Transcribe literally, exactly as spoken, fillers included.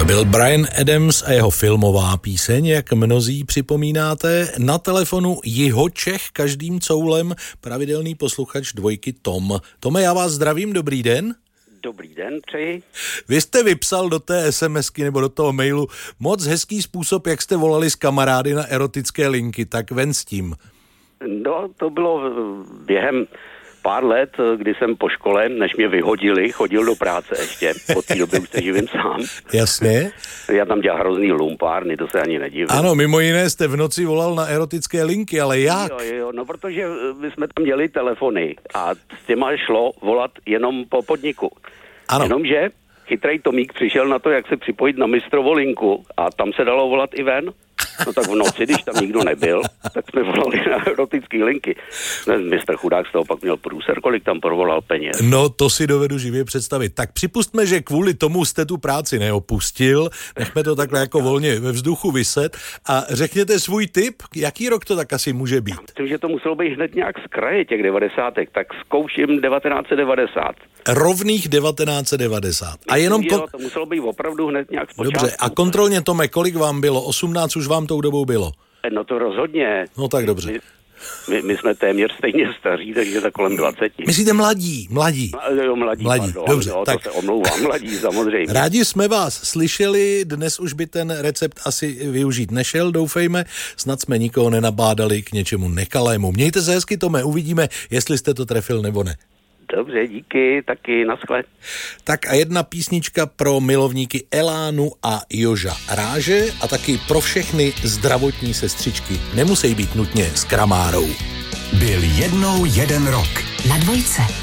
To byl Bryan Adams a jeho filmová píseň, jak mnozí připomínáte. Na telefonu Jihočech každým coulem pravidelný posluchač dvojky Tom. Tome, já vás zdravím, dobrý den. Dobrý den, přeji. Vy jste vypsal do té SMSky nebo do toho mailu moc hezký způsob, jak jste volali s kamarády na erotické linky, tak ven s tím. No, to bylo během pár let, kdy jsem po škole, než mě vyhodili, chodil do práce ještě. Od té doby už se živím sám. Jasně. Já tam dělal hrozný lumpárny, to se ani nedivím. Ano, mimo jiné jste v noci volal na erotické linky, ale jak? Jo, jo, no protože my jsme tam měli telefony a s těma šlo volat jenom po podniku. Ano. Jenomže chytrej Tomík přišel na to, jak se připojit na mistrovo linku a tam se dalo volat i ven. No tak v noci, když tam nikdo nebyl, tak jsme volali na erotické linky. Mistr chudák z toho pak měl průser, kolik tam provolal peněz. No to si dovedu živě představit. Tak připustme, že kvůli tomu jste tu práci neopustil, nechme to takhle jako volně ve vzduchu viset a řekněte svůj tip, jaký rok to tak asi může být. Myslím, že to muselo být hned nějak z kraje těch devadesátek, tak zkouším devatenáct set devadesát. Rovných devatenáct set devadesát. A jenom Myslím, kon... to muselo být opravdu hned nějak z počátku. Dobře, a kontrolně, Tome, kolik vám bylo? osmnáct už vám tou dobou bylo? No to rozhodně. No tak dobře. My, my, my jsme téměř stejně staří, takže tak kolem dvacet. Myslíte mladí, mladí? No, jo, mladí, mladí. Pardon, Dobře, jo, tak. To se omlouvám, mladí samozřejmě. Rádi jsme vás slyšeli, dnes už by ten recept asi využít nešel, doufejme, snad jsme nikoho nenabádali k něčemu nekalému. Mějte se hezky, Tome, uvidíme, jestli jste to trefil nebo ne. Dobře, díky, taky naschle. Tak a jedna písnička pro milovníky Elánu a Joža Ráže a taky pro všechny zdravotní sestřičky. Nemusí být nutně s kramárou. Byl jednou jeden rok. Na dvojce.